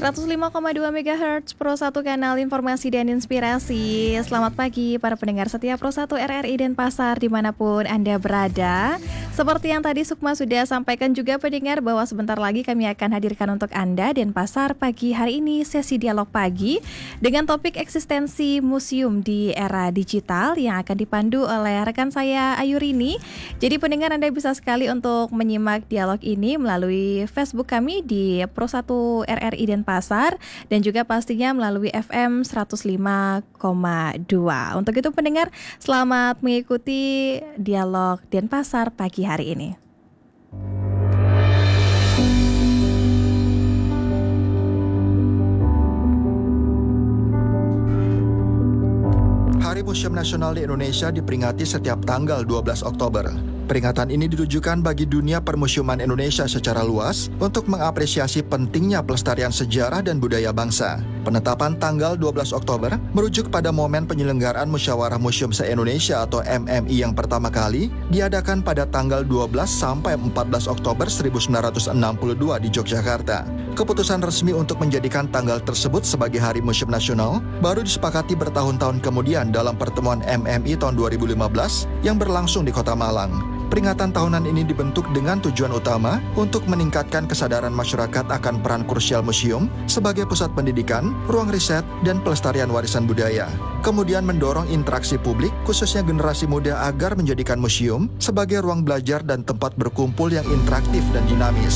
105,2 MHz Pro 1 Kanal Informasi dan Inspirasi. Selamat pagi para pendengar setia Pro 1 RRI Denpasar dimanapun Anda berada. Seperti yang tadi Sukma sudah sampaikan juga pendengar bahwa sebentar lagi kami akan hadirkan untuk Anda Denpasar pagi hari ini sesi dialog pagi dengan topik eksistensi museum di era digital yang akan dipandu oleh rekan saya Ayurini. Jadi pendengar Anda bisa sekali untuk menyimak dialog ini melalui Facebook kami di Pro 1 RRI Denpasar dan juga pastinya melalui FM 105,2. Untuk itu pendengar, selamat mengikuti dialog Denpasar pagi hari ini. Hari Museum Nasional di Indonesia diperingati setiap tanggal 12 Oktober. Peringatan ini ditujukan bagi dunia permuseuman Indonesia secara luas untuk mengapresiasi pentingnya pelestarian sejarah dan budaya bangsa. Penetapan tanggal 12 Oktober merujuk pada momen penyelenggaraan Musyawarah Museum se-Indonesia atau MMI yang pertama kali diadakan pada tanggal 12 sampai 14 Oktober 1962 di Yogyakarta. Keputusan resmi untuk menjadikan tanggal tersebut sebagai Hari Museum Nasional baru disepakati bertahun-tahun kemudian dalam pertemuan MMI tahun 2015 yang berlangsung di Kota Malang. Peringatan tahunan ini dibentuk dengan tujuan utama untuk meningkatkan kesadaran masyarakat akan peran krusial museum sebagai pusat pendidikan, ruang riset, dan pelestarian warisan budaya. Kemudian mendorong interaksi publik, khususnya generasi muda agar menjadikan museum sebagai ruang belajar dan tempat berkumpul yang interaktif dan dinamis.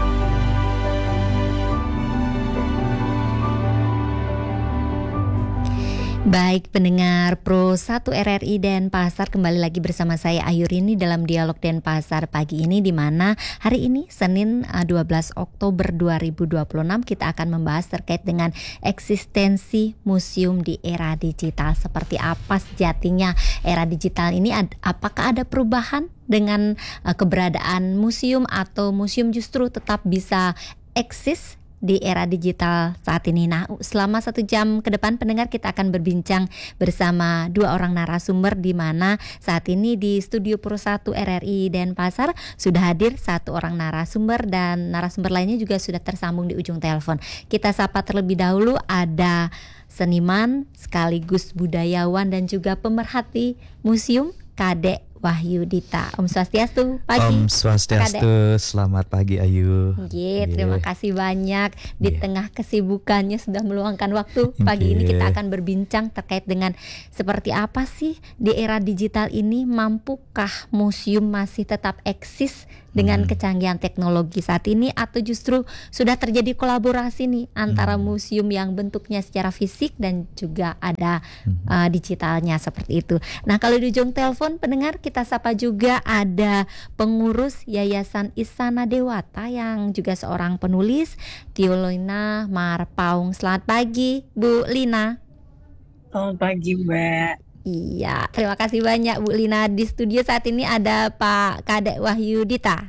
Baik pendengar Pro 1 RRI Denpasar, kembali lagi bersama saya Ayurini dalam Dialog Denpasar pagi ini, di mana hari ini Senin 12 Oktober 2026 kita akan membahas terkait dengan eksistensi museum di era digital. Seperti apa sejatinya era digital ini, apakah ada perubahan dengan keberadaan museum atau museum justru tetap bisa eksis di era digital saat ini. Nah, selama 1 jam ke depan pendengar kita akan berbincang bersama 2 orang narasumber, di mana saat ini di studio Pro 1 RRI Denpasar sudah hadir 1 orang narasumber dan narasumber lainnya juga sudah tersambung di ujung telepon. Kita sapa terlebih dahulu, ada seniman sekaligus budayawan dan juga pemerhati museum, Kadek Wahyudita. Om Swastiastu, pagi. Om Swastiastu, selamat pagi Ayu. Terima kasih banyak. Di tengah kesibukannya sudah meluangkan waktu. Pagi ini kita akan berbincang terkait dengan seperti apa sih di era digital ini, mampukah museum masih tetap eksis dengan kecanggihan teknologi saat ini, atau justru sudah terjadi kolaborasi nih antara museum yang bentuknya secara fisik dan juga ada digitalnya seperti itu. Nah, kalau di ujung telepon pendengar kita sapa juga ada pengurus Yayasan Istana Dewata yang juga seorang penulis, Tiolina Marpaung. Selamat pagi Bu Lina. Selamat pagi Mbak. Iya, terima kasih banyak Bu Lina. Di studio saat ini ada Pak Kadek Wahyudita.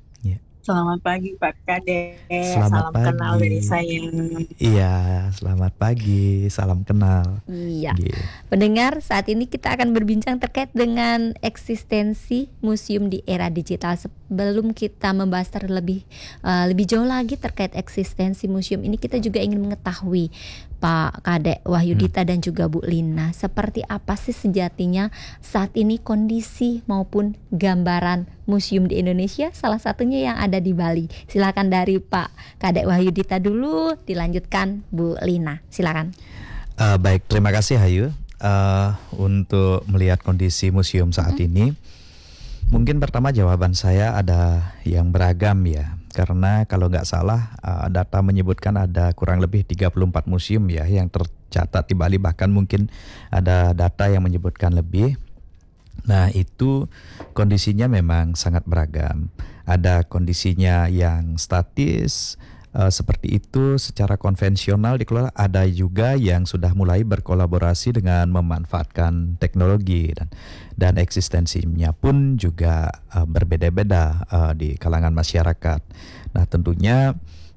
Selamat pagi Pak Kadek. Salam pagi. Kenal dari saya. Iya, selamat pagi, salam kenal. Iya. Pendengar, saat ini kita akan berbincang terkait dengan eksistensi museum di era digital. Sebelum kita membahas lebih jauh lagi terkait eksistensi museum ini, kita juga ingin mengetahui Pak Kadek Wahyudita dan juga Bu Lina, seperti apa sih sejatinya saat ini kondisi maupun gambaran museum di Indonesia, salah satunya yang ada di Bali. Silakan dari Pak Kadek Wahyudita dulu, dilanjutkan Bu Lina. Silakan. Baik, terima kasih Ayu. Untuk melihat kondisi museum saat ini, mungkin pertama jawaban saya ada yang beragam ya. Karena kalau nggak salah data menyebutkan ada kurang lebih 34 museum ya yang tercatat di Bali, bahkan mungkin ada data yang menyebutkan lebih. Nah, itu kondisinya memang sangat beragam. Ada kondisinya yang statis seperti itu secara konvensional dikelola, ada juga yang sudah mulai berkolaborasi dengan memanfaatkan teknologi, dan eksistensinya pun juga berbeda-beda di kalangan masyarakat. Nah, tentunya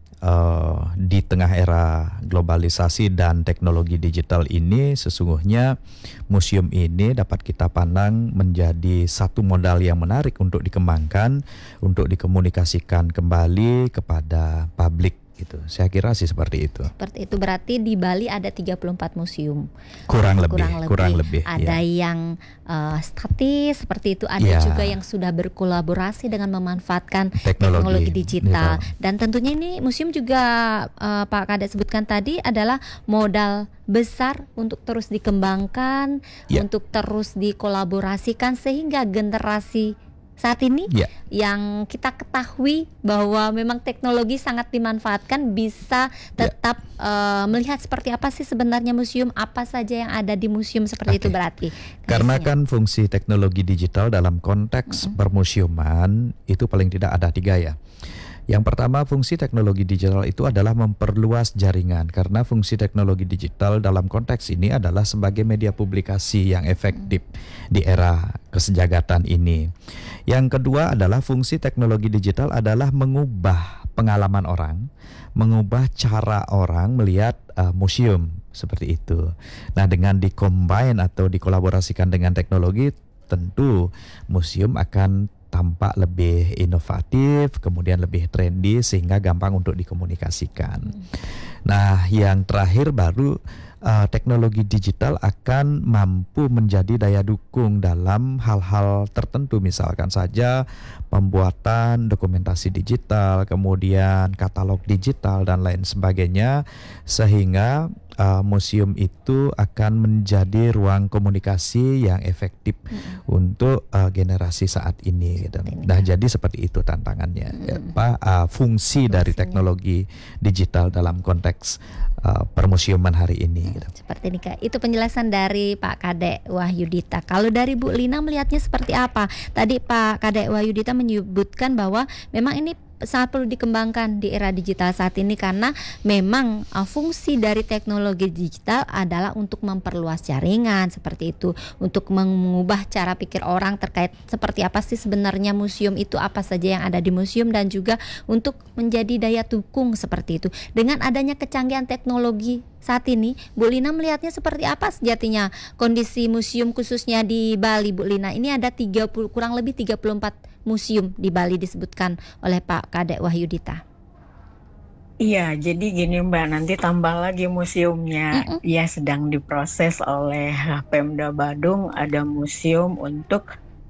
di tengah era globalisasi dan teknologi digital ini, sesungguhnya museum ini dapat kita pandang menjadi satu modal yang menarik untuk dikembangkan, untuk dikomunikasikan kembali kepada publik gitu. Saya kira sih seperti itu. Seperti itu, berarti di Bali ada 34 museum. Kurang lebih. Ada yang statis seperti itu, ada juga yang sudah berkolaborasi dengan memanfaatkan teknologi digital. Dan tentunya ini museum juga Pak Kadek sebutkan tadi adalah modal besar untuk terus dikembangkan, untuk terus dikolaborasikan sehingga generasi saat ini yang kita ketahui bahwa memang teknologi sangat dimanfaatkan, bisa tetap melihat seperti apa sih sebenarnya museum, apa saja yang ada di museum seperti itu berarti. Karena kan fungsi teknologi digital dalam konteks permuseuman itu paling tidak ada 3 ya. Yang pertama, fungsi teknologi digital itu adalah memperluas jaringan, karena fungsi teknologi digital dalam konteks ini adalah sebagai media publikasi yang efektif di era kesejahteraan ini. Yang kedua adalah fungsi teknologi digital adalah mengubah pengalaman orang, mengubah cara orang melihat museum seperti itu. Nah, dengan dikombine atau dikolaborasikan dengan teknologi, tentu museum akan tampak lebih inovatif, kemudian lebih trendy sehingga gampang untuk dikomunikasikan. Nah, yang terakhir baru teknologi digital akan mampu menjadi daya dukung dalam hal-hal tertentu, misalkan saja pembuatan dokumentasi digital, kemudian katalog digital dan lain sebagainya, sehingga museum itu akan menjadi ruang komunikasi yang efektif untuk generasi saat ini gitu. Nah, jadi seperti itu tantangannya, fungsi dari teknologi digital dalam konteks permuseuman hari ini gitu. Seperti ini Kak. Itu penjelasan dari Pak Kadek Wahyudita. Kalau dari Bu Lina melihatnya seperti apa? Tadi Pak Kadek Wahyudita menyebutkan bahwa memang ini sangat perlu dikembangkan di era digital saat ini, karena memang fungsi dari teknologi digital adalah untuk memperluas jaringan seperti itu, untuk mengubah cara pikir orang terkait seperti apa sih sebenarnya museum itu, apa saja yang ada di museum, dan juga untuk menjadi daya dukung seperti itu. Dengan adanya kecanggihan teknologi saat ini, Bu Lina melihatnya seperti apa sejatinya kondisi museum khususnya di Bali, Bu Lina? Ini ada kurang lebih 34 museum di Bali disebutkan oleh Pak Kadek Wahyudita. Iya, jadi gini Mbak, nanti tambah lagi museumnya. Ya, sedang diproses oleh Pemda Badung, ada museum untuk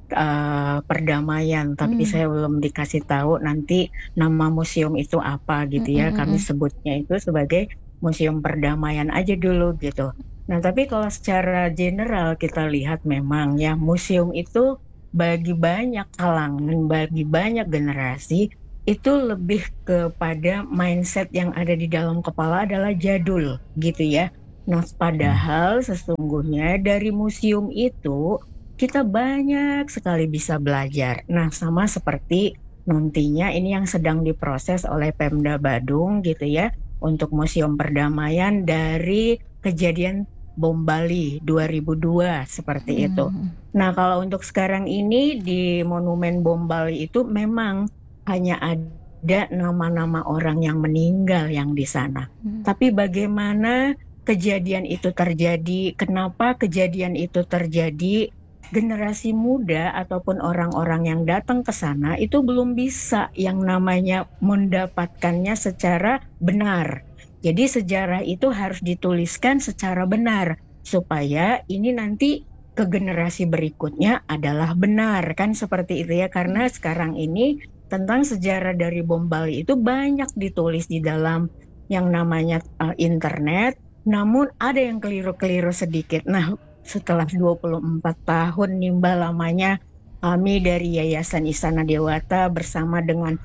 perdamaian, tapi saya belum dikasih tahu nanti nama museum itu apa gitu ya. Kami sebutnya itu sebagai Museum Perdamaian aja dulu gitu. Nah, tapi kalau secara general kita lihat memang ya, museum itu bagi banyak kalangan, bagi banyak generasi, itu lebih kepada mindset yang ada di dalam kepala adalah jadul gitu ya. Nah, padahal sesungguhnya dari museum itu kita banyak sekali bisa belajar. Nah, sama seperti nantinya ini yang sedang diproses oleh Pemda Badung gitu ya, untuk Museum Perdamaian dari kejadian Bom Bali 2002 seperti itu. Nah, kalau untuk sekarang ini di Monumen Bom Bali itu memang hanya ada nama-nama orang yang meninggal yang di sana. Tapi bagaimana kejadian itu terjadi, kenapa kejadian itu terjadi, generasi muda ataupun orang-orang yang datang ke sana itu belum bisa yang namanya mendapatkannya secara benar. Jadi sejarah itu harus dituliskan secara benar supaya ini nanti ke generasi berikutnya adalah benar, kan seperti itu ya. Karena sekarang ini tentang sejarah dari Bom Bali itu banyak ditulis di dalam yang namanya internet, namun ada yang keliru-keliru sedikit. Nah, setelah 24 tahun nimba lamanya kami dari Yayasan Istana Dewata bersama dengan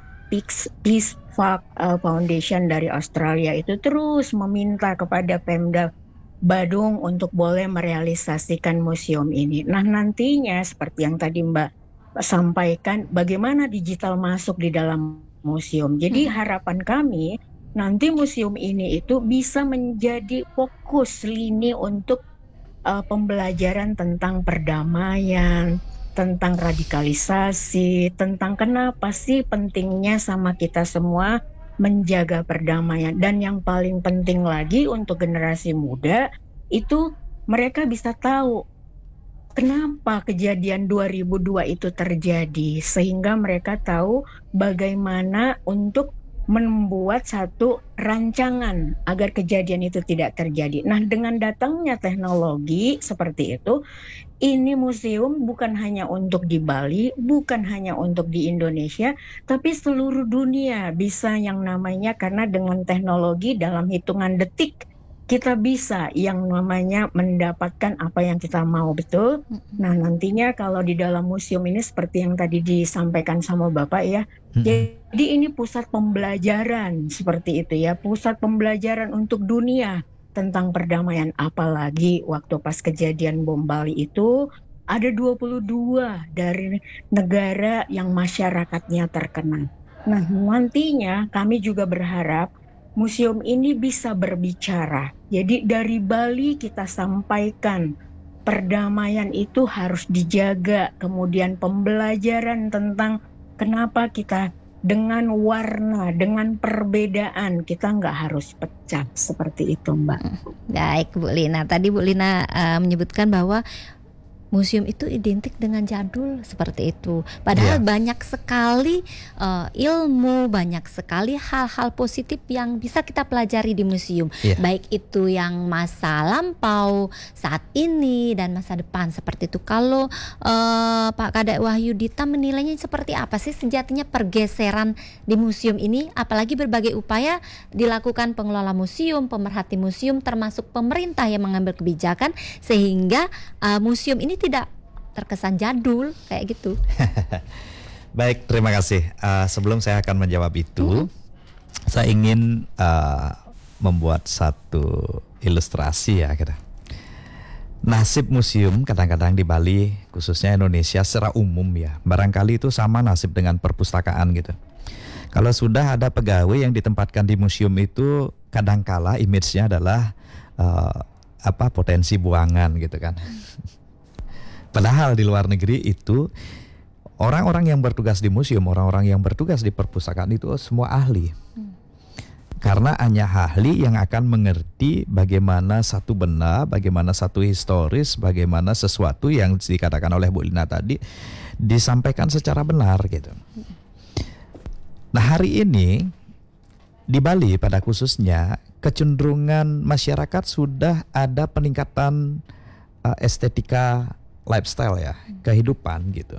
Peace Foundation dari Australia itu terus meminta kepada Pemda Badung untuk boleh merealisasikan museum ini. Nah, nantinya seperti yang tadi Mbak sampaikan, bagaimana digital masuk di dalam museum. Jadi harapan kami nanti museum ini itu bisa menjadi fokus lini untuk pembelajaran tentang perdamaian, tentang radikalisasi, tentang kenapa sih pentingnya sama kita semua menjaga perdamaian. Dan yang paling penting lagi untuk generasi muda itu mereka bisa tahu kenapa kejadian 2002 itu terjadi, sehingga mereka tahu bagaimana untuk membuat satu rancangan agar kejadian itu tidak terjadi. Nah, dengan datangnya teknologi seperti itu, ini museum bukan hanya untuk di Bali, bukan hanya untuk di Indonesia, tapi seluruh dunia bisa yang namanya, karena dengan teknologi dalam hitungan detik kita bisa yang namanya mendapatkan apa yang kita mau, betul? Nah, nantinya kalau di dalam museum ini seperti yang tadi disampaikan sama Bapak ya, jadi ini pusat pembelajaran seperti itu ya, pusat pembelajaran untuk dunia tentang perdamaian. Apalagi waktu pas kejadian bom Bali itu ada 22 dari negara yang masyarakatnya terkena. Nah, nantinya kami juga berharap museum ini bisa berbicara. Jadi dari Bali kita sampaikan perdamaian itu harus dijaga. Kemudian pembelajaran tentang kenapa kita dengan warna, dengan perbedaan, kita nggak harus pecah seperti itu, Mbak. Baik, Bu Lina. Tadi Bu Lina menyebutkan bahwa museum itu identik dengan jadul seperti itu. Padahal banyak sekali ilmu, banyak sekali hal-hal positif yang bisa kita pelajari di museum. Baik itu yang masa lampau, saat ini, dan masa depan seperti itu. Kalau Pak Kadek Wahyudita menilainya seperti apa sih sejatinya pergeseran di museum ini? Apalagi berbagai upaya dilakukan pengelola museum, pemerhati museum, termasuk pemerintah yang mengambil kebijakan sehingga museum ini tidak terkesan jadul kayak gitu. Baik, terima kasih. Sebelum saya akan menjawab itu, saya ingin membuat satu ilustrasi ya kira. Nasib museum kadang-kadang di Bali, khususnya Indonesia secara umum ya, barangkali itu sama nasib dengan perpustakaan gitu. Kalau sudah ada pegawai yang ditempatkan di museum itu, kadangkala image-nya adalah potensi buangan gitu kan. Padahal di luar negeri itu orang-orang yang bertugas di museum, orang-orang yang bertugas di perpustakaan itu semua ahli. Karena hanya ahli yang akan mengerti bagaimana satu benda, bagaimana satu historis, bagaimana sesuatu yang dikatakan oleh Bu Lina tadi disampaikan secara benar gitu. Nah, hari ini di Bali pada khususnya kecenderungan masyarakat sudah ada peningkatan estetika lifestyle ya, kehidupan gitu.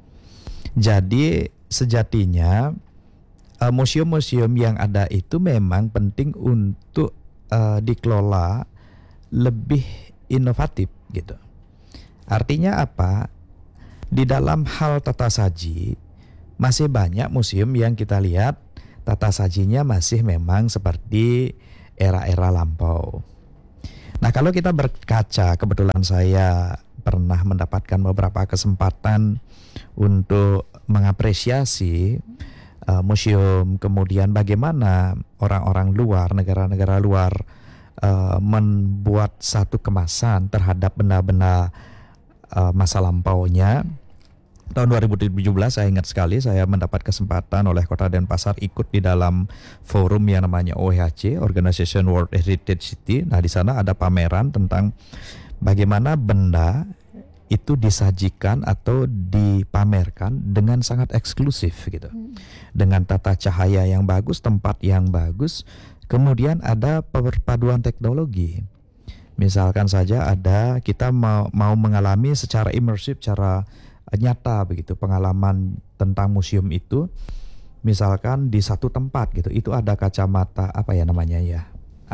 Jadi sejatinya museum-museum yang ada itu memang penting untuk dikelola lebih inovatif gitu. Artinya apa? Di dalam hal tata saji masih banyak museum yang kita lihat tata sajinya masih memang seperti era-era lampau. Nah, kalau kita berkaca, kebetulan saya pernah mendapatkan beberapa kesempatan untuk mengapresiasi museum, kemudian bagaimana orang-orang luar, negara-negara luar membuat satu kemasan terhadap benda-benda masa lampaunya. Tahun 2017 saya ingat sekali saya mendapat kesempatan oleh Kota Denpasar ikut di dalam forum yang namanya OHC, Organization World Heritage City. Nah, di sana ada pameran tentang bagaimana benda itu disajikan atau dipamerkan dengan sangat eksklusif gitu. Dengan tata cahaya yang bagus, tempat yang bagus, kemudian ada perpaduan teknologi. Misalkan saja ada kita mau mengalami secara imersif, secara nyata begitu pengalaman tentang museum itu. Misalkan di satu tempat gitu, itu ada kacamata apa ya namanya ya?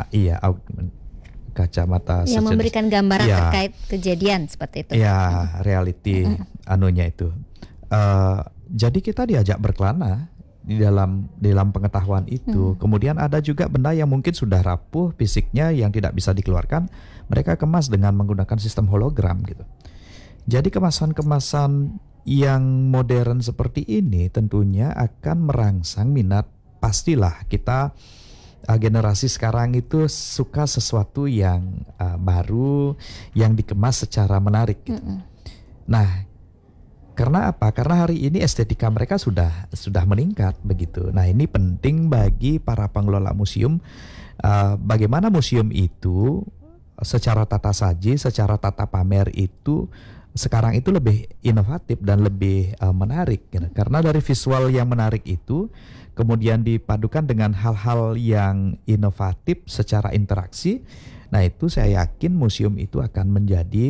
Kacamata yang memberikan gambaran terkait kejadian seperti itu. Ya, reality anunya itu. Jadi kita diajak berkelana di dalam pengetahuan itu. Kemudian ada juga benda yang mungkin sudah rapuh fisiknya yang tidak bisa dikeluarkan, mereka kemas dengan menggunakan sistem hologram gitu. Jadi kemasan-kemasan yang modern seperti ini tentunya akan merangsang minat. Pastilah kita generasi sekarang itu suka sesuatu yang baru, yang dikemas secara menarik gitu. Nah, karena apa? Karena hari ini estetika mereka sudah meningkat begitu. Nah, ini penting bagi para pengelola museum, bagaimana museum itu secara tata saji, secara tata pamer itu sekarang itu lebih inovatif dan lebih menarik gitu. Karena dari visual yang menarik itu kemudian dipadukan dengan hal-hal yang inovatif secara interaksi. Nah, itu saya yakin museum itu akan menjadi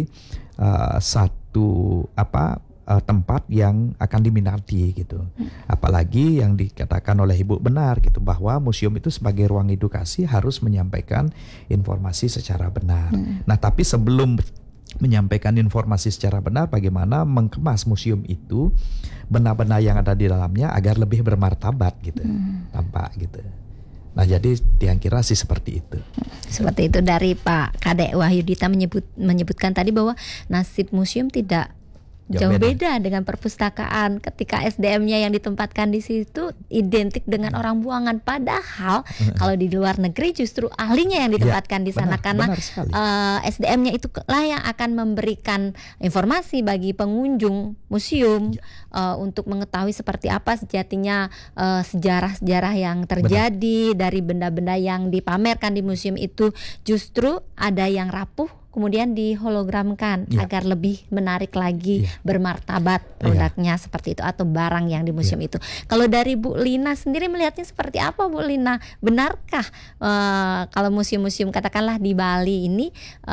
satu tempat yang akan diminati gitu. Apalagi yang dikatakan oleh Ibu benar gitu, bahwa museum itu sebagai ruang edukasi harus menyampaikan informasi secara benar. Nah, tapi sebelum menyampaikan informasi secara benar, bagaimana mengemas museum itu, benda-benda yang ada di dalamnya agar lebih bermartabat gitu, tampak gitu. Nah, jadi yang kira sih seperti itu. Seperti itu dari Pak Kadek Wahyudita menyebutkan tadi bahwa nasib museum tidak jauh beda dengan perpustakaan ketika SDM-nya yang ditempatkan di situ identik dengan orang buangan, padahal kalau di luar negeri justru ahlinya yang ditempatkan di sana, karena SDM-nya itu lah yang akan memberikan informasi bagi pengunjung museum untuk mengetahui seperti apa sejatinya sejarah-sejarah yang terjadi dari benda-benda yang dipamerkan di museum itu. Justru ada yang rapuh kemudian dihologramkan agar lebih menarik lagi, bermartabat produknya seperti itu, atau barang yang di museum itu. Kalau dari Bu Lina sendiri melihatnya seperti apa, Bu Lina? Benarkah kalau museum-museum katakanlah di Bali ini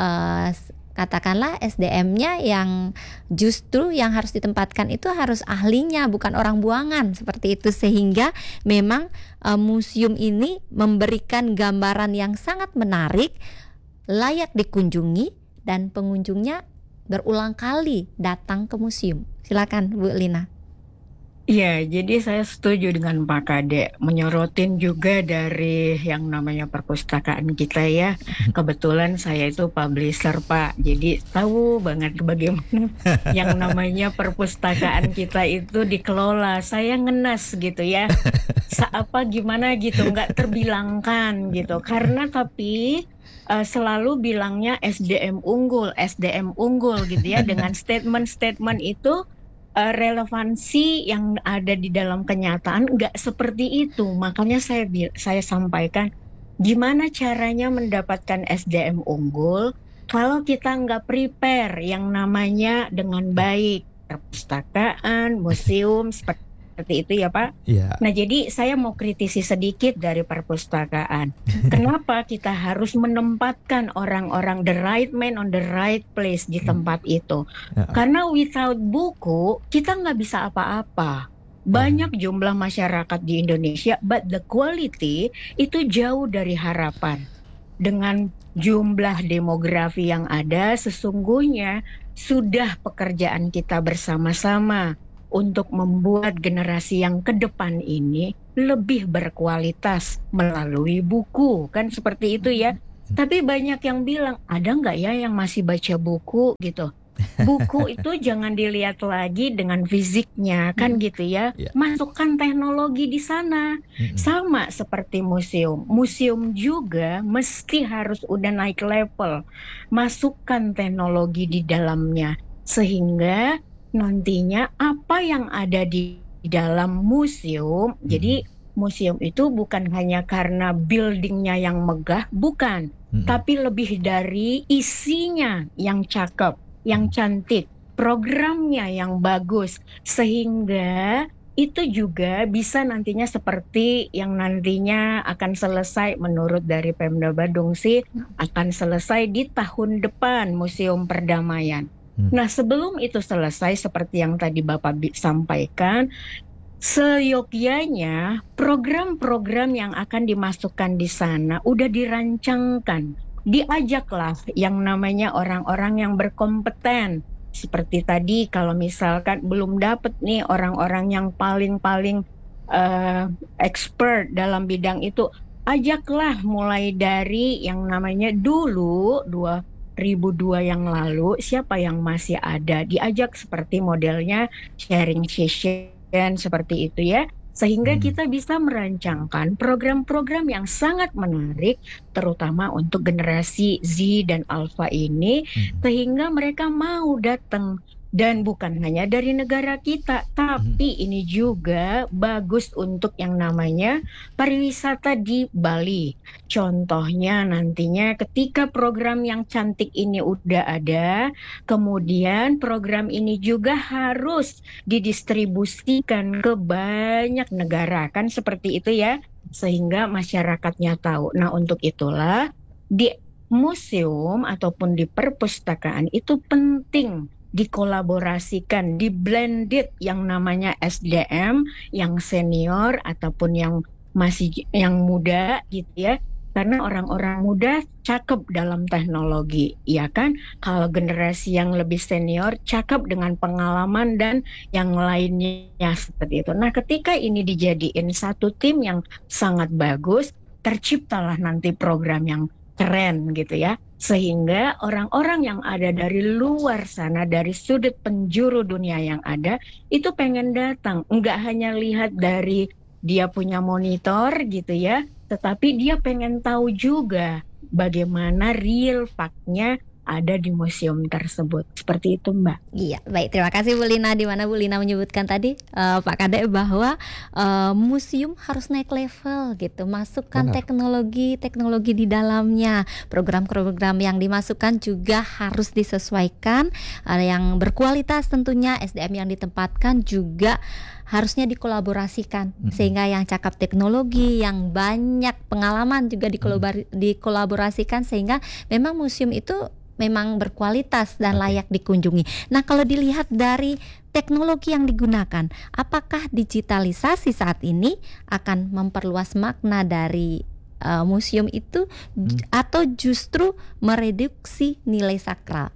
katakanlah SDM-nya yang justru yang harus ditempatkan itu harus ahlinya, bukan orang buangan seperti itu, sehingga memang museum ini memberikan gambaran yang sangat menarik, layak dikunjungi, dan pengunjungnya berulang kali datang ke museum. Silakan Bu Lina. Iya, jadi saya setuju dengan Pak Kadek, menyorotin juga dari yang namanya perpustakaan kita ya. Kebetulan saya itu publisher, Pak, jadi tahu banget bagaimana yang namanya perpustakaan kita itu dikelola. Saya ngenes gitu ya, gimana gitu, nggak terbilangkan gitu. Karena tapi selalu bilangnya SDM unggul gitu ya, dengan statement-statement itu relevansi yang ada di dalam kenyataan nggak seperti itu. Makanya saya sampaikan gimana caranya mendapatkan SDM unggul kalau kita nggak prepare yang namanya dengan baik, perpustakaan, museum seperti itu ya Pak. Yeah. Nah, jadi saya mau kritisi sedikit dari perpustakaan. Kenapa kita harus menempatkan orang-orang, the right man on the right place di tempat itu? Karena without buku kita nggak bisa apa-apa. Banyak jumlah masyarakat di Indonesia, but the quality itu jauh dari harapan. Dengan jumlah demografi yang ada, sesungguhnya sudah pekerjaan kita bersama-sama untuk membuat generasi yang ke depan ini lebih berkualitas melalui buku, kan seperti itu ya. Tapi banyak yang bilang, ada nggak ya yang masih baca buku gitu. Buku itu jangan dilihat lagi dengan fisiknya, kan gitu ya. Masukkan teknologi di sana. Sama seperti museum. Museum juga mesti harus udah naik level. Masukkan teknologi di dalamnya. Sehingga nantinya apa yang ada di dalam museum, jadi museum itu bukan hanya karena buildingnya yang megah, bukan, tapi lebih dari isinya yang cakep, yang cantik, programnya yang bagus, sehingga itu juga bisa nantinya seperti yang nantinya akan selesai menurut dari Pemda Badung sih, akan selesai di tahun depan Museum Perdamaian. Nah, sebelum itu selesai seperti yang tadi Bapak sampaikan, seyogyanya program-program yang akan dimasukkan di sana udah dirancangkan. Diajaklah yang namanya orang-orang yang berkompeten. Seperti tadi kalau misalkan belum dapat nih orang-orang yang paling expert dalam bidang itu, ajaklah mulai dari yang namanya dulu 2002 yang lalu, siapa yang masih ada, diajak seperti modelnya sharing session seperti itu ya, sehingga kita bisa merancangkan program-program yang sangat menarik, terutama untuk generasi Z dan Alpha ini, sehingga mereka mau datang Dan bukan hanya dari negara kita, tapi ini juga bagus untuk yang namanya pariwisata di Bali. Contohnya nantinya ketika program yang cantik ini udah ada, kemudian program ini juga harus didistribusikan ke banyak negara, kan seperti itu ya, sehingga masyarakatnya tahu. Nah, untuk itulah di museum ataupun di perpustakaan itu penting dikolaborasikan, di-blended yang namanya SDM, yang senior ataupun yang masih yang muda gitu ya. Karena orang-orang muda cakep dalam teknologi, ya kan? Kalau generasi yang lebih senior cakep dengan pengalaman dan yang lainnya seperti itu. Nah, ketika ini dijadiin satu tim yang sangat bagus, terciptalah nanti program yang keren gitu ya. Sehingga orang-orang yang ada dari luar sana, dari sudut penjuru dunia yang ada, itu pengen datang. Enggak hanya lihat dari dia punya monitor gitu ya, tetapi dia pengen tahu juga bagaimana real fact-nya ada di museum tersebut. Seperti itu, Mbak. Iya, baik. Terima kasih Bu Lina. Di mana Bu Lina menyebutkan tadi Pak Kade bahwa museum harus naik level gitu. Masukkan teknologi di dalamnya. Program-program yang dimasukkan juga harus disesuaikan, yang berkualitas tentunya. SDM yang ditempatkan juga harusnya dikolaborasikan sehingga yang cakap teknologi, yang banyak pengalaman juga dikolaborasikan sehingga memang museum itu memang berkualitas dan layak dikunjungi. Nah, kalau dilihat dari teknologi yang digunakan, apakah digitalisasi saat ini akan memperluas makna dari museum itu atau justru mereduksi nilai sakral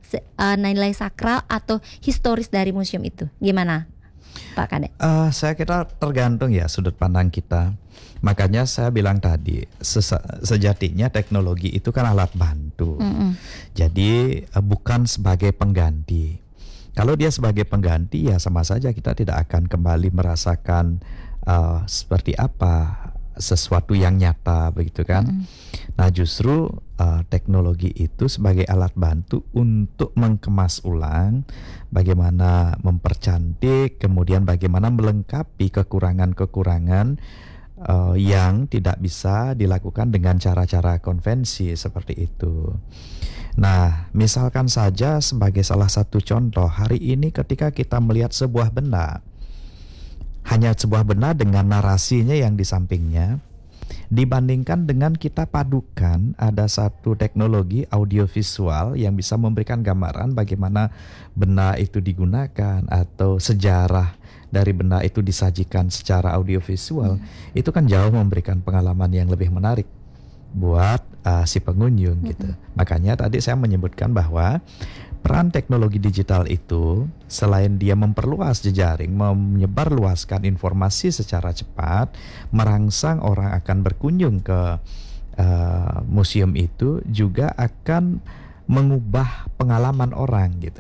atau historis dari museum itu? Gimana, Pak Kade? Saya kira tergantung ya sudut pandang kita. Makanya saya bilang tadi sejatinya teknologi itu kan alat bantu. Jadi bukan sebagai pengganti. Kalau dia sebagai pengganti ya sama saja kita tidak akan kembali merasakan seperti apa sesuatu yang nyata begitu kan. Nah, justru teknologi itu sebagai alat bantu untuk mengemas ulang, bagaimana mempercantik, kemudian bagaimana melengkapi kekurangan-kekurangan yang tidak bisa dilakukan dengan cara-cara konvensi seperti itu. Nah, misalkan saja sebagai salah satu contoh, hari ini ketika kita melihat sebuah benda, hanya sebuah benda dengan narasinya yang di sampingnya, dibandingkan dengan kita padukan ada satu teknologi audiovisual yang bisa memberikan gambaran bagaimana benda itu digunakan atau sejarah dari benda itu disajikan secara audiovisual, itu kan jauh memberikan pengalaman yang lebih menarik buat si pengunjung gitu. Makanya tadi saya menyebutkan bahwa peran teknologi digital itu selain dia memperluas jejaring, menyebarluaskan informasi secara cepat, merangsang orang akan berkunjung ke museum itu, juga akan mengubah pengalaman orang gitu.